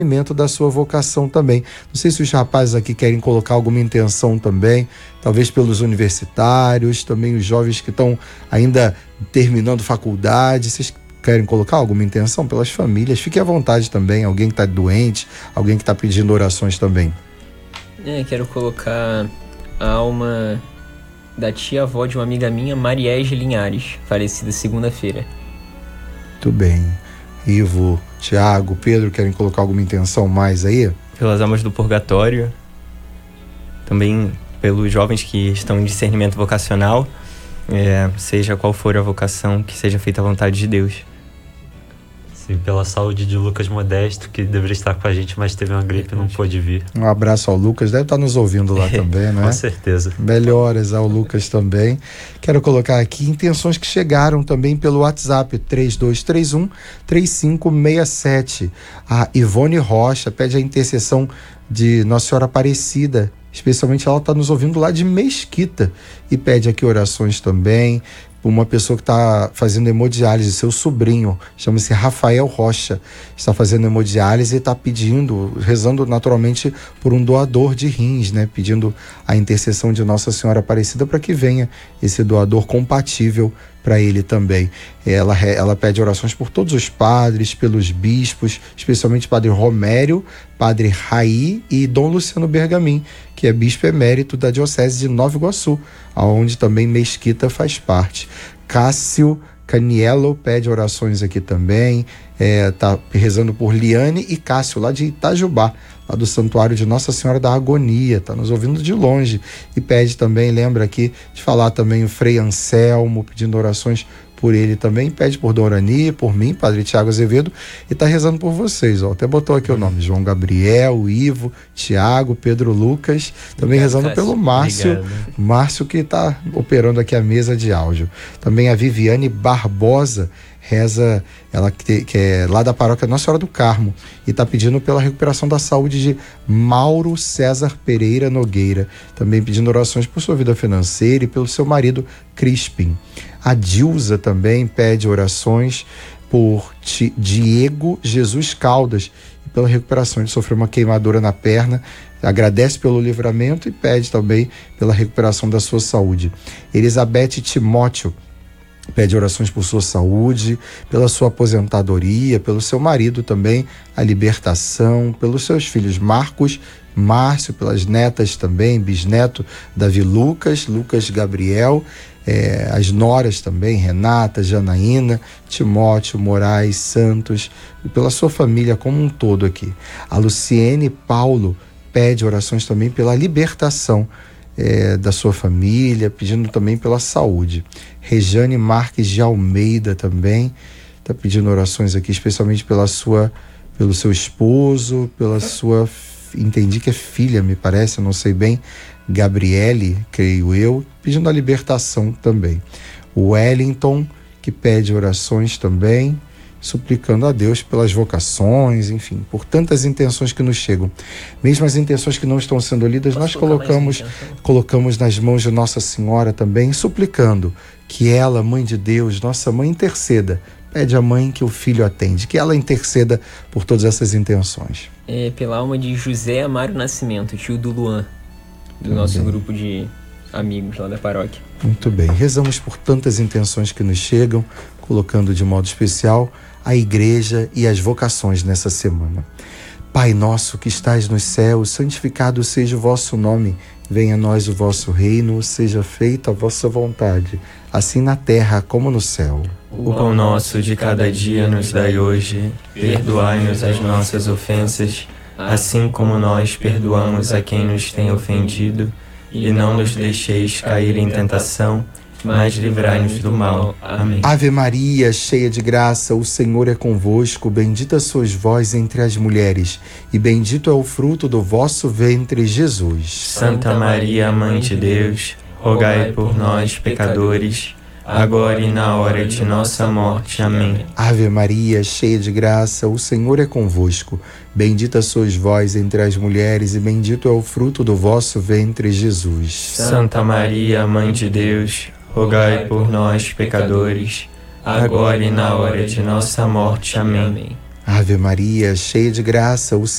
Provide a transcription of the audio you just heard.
da sua vocação também. Não sei se os rapazes aqui querem colocar alguma intenção também, talvez pelos universitários, também os jovens que estão ainda terminando faculdade. Vocês querem colocar alguma intenção pelas famílias? Fique à vontade também, alguém que está doente, alguém que está pedindo orações também. Quero colocar a alma da tia-avó de uma amiga minha, Mariege Linhares, falecida segunda-feira. Muito bem. Ivo, Tiago, Pedro, querem colocar alguma intenção mais aí? Pelas almas do purgatório, também pelos jovens que estão em discernimento vocacional, seja qual for a vocação, que seja feita a vontade de Deus. Sim, pela saúde de Lucas Modesto, que deveria estar com a gente, mas teve uma gripe e não pôde vir. Um abraço ao Lucas, deve estar nos ouvindo lá também, né? Com certeza. Melhoras ao Lucas também. Quero colocar aqui intenções que chegaram também pelo WhatsApp, 3231-3567. A Ivone Rocha pede a intercessão de Nossa Senhora Aparecida, especialmente ela está nos ouvindo lá de Mesquita, e pede aqui orações também. Uma pessoa que está fazendo hemodiálise, seu sobrinho, chama-se Rafael Rocha, está fazendo hemodiálise e está pedindo, rezando naturalmente por um doador de rins, né? Pedindo a intercessão de Nossa Senhora Aparecida para que venha esse doador compatível para ele também. Ela pede orações por todos os padres, pelos bispos, especialmente Padre Romério, Padre Raí e Dom Luciano Bergamin, que é bispo emérito da Diocese de Nova Iguaçu, aonde também Mesquita faz parte. Cássio Caniello pede orações aqui também, tá rezando por Liane e Cássio, lá de Itajubá, lá do Santuário de Nossa Senhora da Agonia, tá nos ouvindo de longe, e pede também, lembra aqui de falar também o Frei Anselmo, pedindo orações por ele também, pede por Dona Ani, por mim, Padre Tiago Azevedo, e tá rezando por vocês, ó. Até botou aqui o nome, João Gabriel, Ivo, Tiago, Pedro Lucas, também rezando pelo Márcio. Obrigado. Márcio que tá operando aqui a mesa de áudio. Também a Viviane Barbosa reza, ela que é lá da paróquia Nossa Senhora do Carmo, e está pedindo pela recuperação da saúde de Mauro César Pereira Nogueira, também pedindo orações por sua vida financeira e pelo seu marido Crispim. A Dilza também pede orações por Diego Jesus Caldas e pela recuperação. Ele sofreu uma queimadura na perna, agradece pelo livramento e pede também pela recuperação da sua saúde. Elizabeth Timóteo pede orações por sua saúde, pela sua aposentadoria, pelo seu marido também, a libertação, pelos seus filhos Marcos, Márcio, pelas netas também, bisneto Davi Lucas Gabriel, as noras também, Renata, Janaína, Timóteo, Moraes, Santos, e pela sua família como um todo aqui. A Luciene Paulo pede orações também pela libertação da sua família, pedindo também pela saúde. Rejane Marques de Almeida também está pedindo orações aqui, especialmente pelo seu esposo, pela sua, entendi que é filha, me parece, eu não sei bem, Gabriele, creio eu, pedindo a libertação também. O Wellington, que pede orações também, suplicando a Deus pelas vocações, enfim, por tantas intenções que nos chegam. Mesmo as intenções que não estão sendo lidas, nós colocamos nas mãos de Nossa Senhora também, suplicando que ela, Mãe de Deus, nossa Mãe, interceda. Pede à Mãe que o Filho atende, que ela interceda por todas essas intenções. Pela alma de José Amaro Nascimento, tio do Luan, do nosso grupo de amigos lá da paróquia. Muito bem, rezamos por tantas intenções que nos chegam, colocando de modo especial a igreja e as vocações nessa semana. Pai nosso que estais nos céus, santificado seja o vosso nome, venha a nós o vosso reino, seja feita a vossa vontade, assim na terra como no céu. O pão nosso de cada dia nos dai hoje, perdoai-nos as nossas ofensas, assim como nós perdoamos a quem nos tem ofendido, e não nos deixeis cair em tentação, mas livrai-nos do mal. Amém. Ave Maria, cheia de graça, o Senhor é convosco, bendita sois vós entre as mulheres, e bendito é o fruto do vosso ventre, Jesus. Santa Maria, Mãe de Deus, rogai por nós, pecadores, agora e na hora de nossa morte. Amém. Ave Maria, cheia de graça, o Senhor é convosco, bendita sois vós entre as mulheres, e bendito é o fruto do vosso ventre, Jesus. Santa Maria, Mãe de Deus, rogai por nós, pecadores, agora e na hora de nossa morte. Amém. Ave Maria, cheia de graça, o